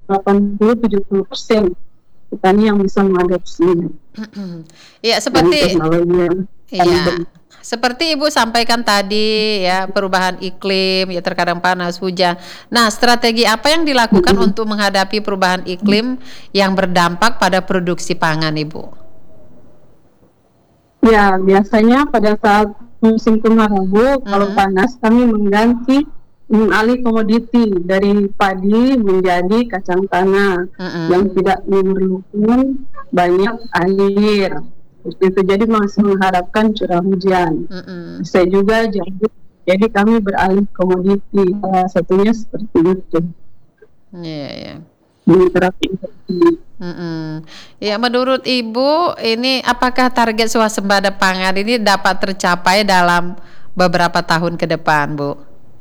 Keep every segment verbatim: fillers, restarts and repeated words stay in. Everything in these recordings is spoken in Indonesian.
delapan puluh sampai tujuh puluh persen petani yang bisa mengadopsinya. Iya, Dan seperti teknologi yang iya, paling seperti Ibu sampaikan tadi ya, perubahan iklim, ya terkadang panas, hujan. Nah, strategi apa yang dilakukan Mm-mm. untuk menghadapi perubahan iklim yang berdampak pada produksi pangan, Ibu? Ya, biasanya pada saat musim kemarau, Bu, kalau Mhm. panas kami mengganti mengalih komoditi dari padi menjadi kacang tanah yang Mhm. tidak memerlukan banyak air. Seperti itu. Jadi masih mengharapkan curah hujan. Mhm. Saya juga jadi, jadi kami beralih komoditi. Salah satunya seperti itu. Iya, iya. Menerapkan seperti Mhm. Ya, menurut Ibu, ini apakah target swasembada pangan ini dapat tercapai dalam beberapa tahun ke depan, Bu?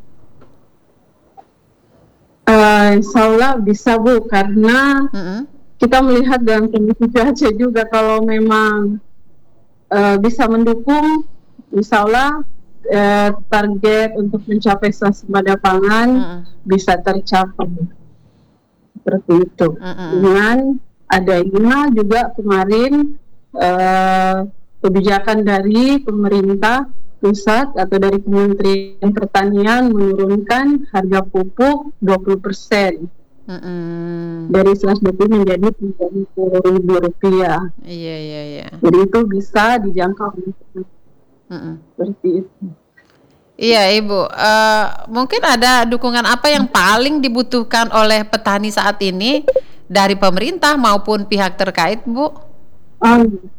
Uh, insya Allah bisa, Bu, karena Mhm. kita melihat dalam kondisi cuaca juga kalau memang uh, bisa mendukung, insya Allah uh, target untuk mencapai swasembada pangan Mhm. bisa tercapai. Seperti itu. Mhm. Dengan adanya juga kemarin uh, kebijakan dari pemerintah pusat atau dari Kementerian Pertanian menurunkan harga pupuk dua puluh persen. Mhm. Dari seratus dua puluh menjadi tiga puluh ribu rupiah. Iya, iya, iya. Jadi itu bisa dijangkau. Mhm. Seperti itu. Iya, Ibu. Uh, mungkin ada dukungan apa yang paling dibutuhkan oleh petani saat ini dari pemerintah maupun pihak terkait, Bu? Um,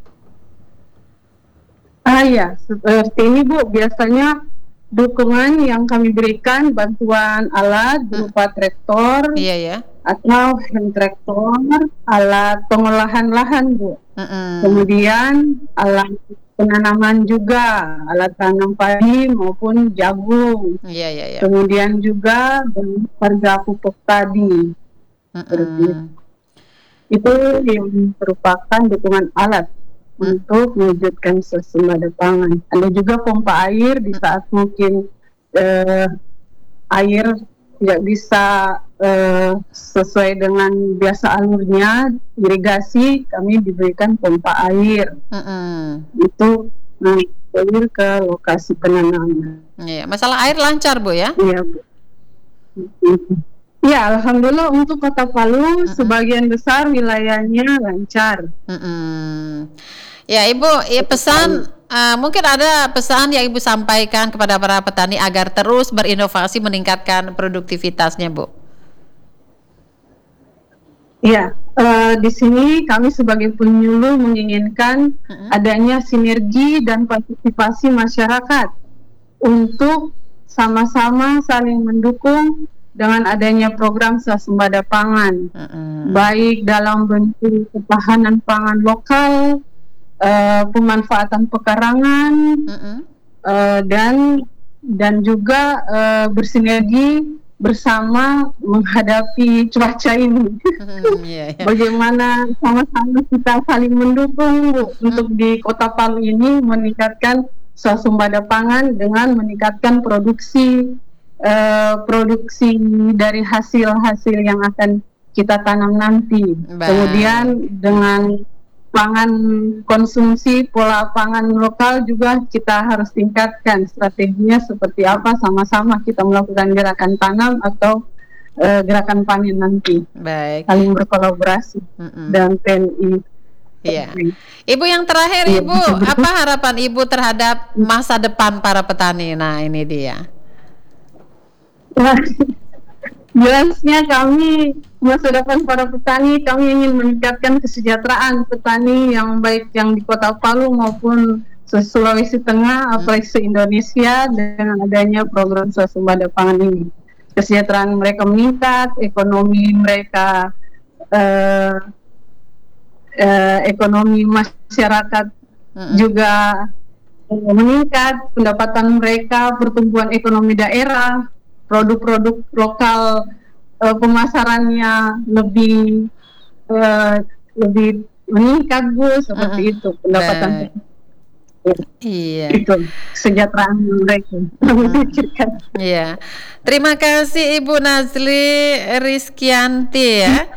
ah ya, seperti ini, Bu. Biasanya dukungan yang kami berikan bantuan alat berupa traktor Iya, ya. atau hand traktor, alat pengolahan lahan, Bu. Mhm. Kemudian alat penanaman juga, alat tanam padi maupun jagung. Iya, iya, iya. Kemudian juga harga pupuk tadi. Seperti itu. Mhm. Itu yang merupakan dukungan alat Hmm. untuk mewujudkan swasembada pangan. Ada juga pompa air di saat mungkin eh, air tidak bisa eh, sesuai dengan biasa alurnya irigasi, kami diberikan pompa air. Mhm. Itu mengalir ke lokasi penanaman. Iya, masalah air lancar, Bu, ya? Iya, Bu. Ya, alhamdulillah untuk Kota Palu Mhm. sebagian besar wilayahnya lancar. Mhm. Ya, Ibu, ya pesan uh, mungkin ada pesan yang Ibu sampaikan kepada para petani agar terus berinovasi meningkatkan produktivitasnya, Bu. Ya, uh, di sini kami sebagai penyuluh menginginkan Mhm. adanya sinergi dan partisipasi masyarakat untuk sama-sama saling mendukung dengan adanya program swasembada pangan, Mhm. baik dalam bentuk ketahanan pangan lokal, uh, pemanfaatan pekarangan, Mhm. uh, dan dan juga uh, bersinergi bersama menghadapi cuaca ini. Mhm, iya, iya. Bagaimana sama-sama kita saling mendukung, Bu, Mhm. untuk di Kota Palu ini meningkatkan swasembada pangan dengan meningkatkan produksi eh, produksi dari hasil-hasil yang akan kita tanam nanti. Kemudian Baik. dengan pangan konsumsi, pola pangan lokal juga kita harus tingkatkan strateginya seperti apa, sama-sama kita melakukan gerakan tanam atau uh, gerakan panen nanti. Baik. Saling berkolaborasi Mhm. dan T N I. Iya. Ibu yang terakhir, Iya, Ibu, bisa berikut. apa harapan Ibu terhadap masa depan para petani? Nah, ini dia. Jelasnya kami masa depan para petani, kami ingin meningkatkan kesejahteraan petani yang baik yang di Kota Palu maupun Sulawesi Tengah, apalagi se-Indonesia dengan adanya program swasembada pangan ini. Kesejahteraan mereka meningkat, ekonomi mereka eh, eh, ekonomi masyarakat Mhm. juga eh, meningkat, pendapatan mereka, pertumbuhan ekonomi daerah, produk-produk lokal uh, pemasarannya lebih uh, lebih meningkat, Bu, seperti Mhm. itu pendapatan. Baik. Iya. Itu kesejahteraan mereka. Mhm. Iya. Terima kasih Ibu Nazli Rizkyanti ya.